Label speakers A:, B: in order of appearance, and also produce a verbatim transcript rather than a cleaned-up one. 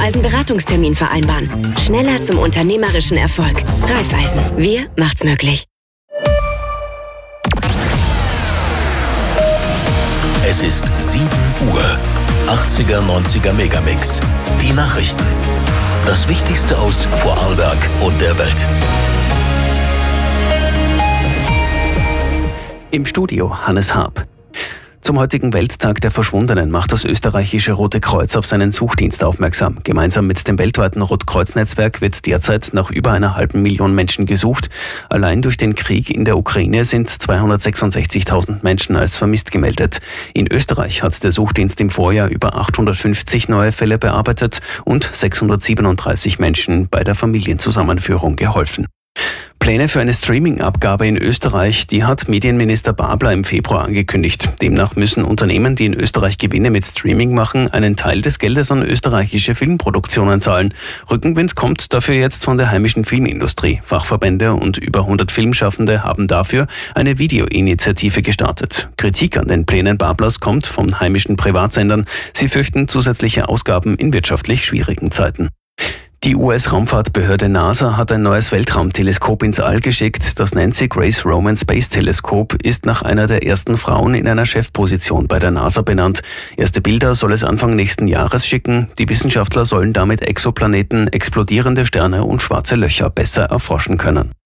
A: Raiffeisen-Beratungstermin vereinbaren. Schneller zum unternehmerischen Erfolg. Raiffeisen. Wir macht's möglich.
B: Es ist sieben Uhr. achtziger, neunziger Megamix. Die Nachrichten. Das Wichtigste aus Vorarlberg und der Welt.
C: Im Studio Hannes Haab. Zum heutigen Welttag der Verschwundenen macht das österreichische Rote Kreuz auf seinen Suchdienst aufmerksam. Gemeinsam mit dem weltweiten Rotkreuz-Netzwerk wird derzeit nach über einer halben Million Menschen gesucht. Allein durch den Krieg in der Ukraine sind zweihundertsechsundsechzigtausend Menschen als vermisst gemeldet. In Österreich hat der Suchdienst im Vorjahr über achthundertfünfzig neue Fälle bearbeitet und sechshundertsiebenunddreißig Menschen bei der Familienzusammenführung geholfen. Pläne für eine Streaming-Abgabe in Österreich, die hat Medienminister Babler im Februar angekündigt. Demnach müssen Unternehmen, die in Österreich Gewinne mit Streaming machen, einen Teil des Geldes an österreichische Filmproduktionen zahlen. Rückenwind kommt dafür jetzt von der heimischen Filmindustrie. Fachverbände und über hundert Filmschaffende haben dafür eine Videoinitiative gestartet. Kritik an den Plänen Bablers kommt von heimischen Privatsendern. Sie fürchten zusätzliche Ausgaben in wirtschaftlich schwierigen Zeiten. Die U S-Raumfahrtbehörde NASA hat ein neues Weltraumteleskop ins All geschickt. Das Nancy Grace Roman Space Telescope ist nach einer der ersten Frauen in einer Chefposition bei der NASA benannt. Erste Bilder soll es Anfang nächsten Jahres schicken. Die Wissenschaftler sollen damit Exoplaneten, explodierende Sterne und schwarze Löcher besser erforschen können.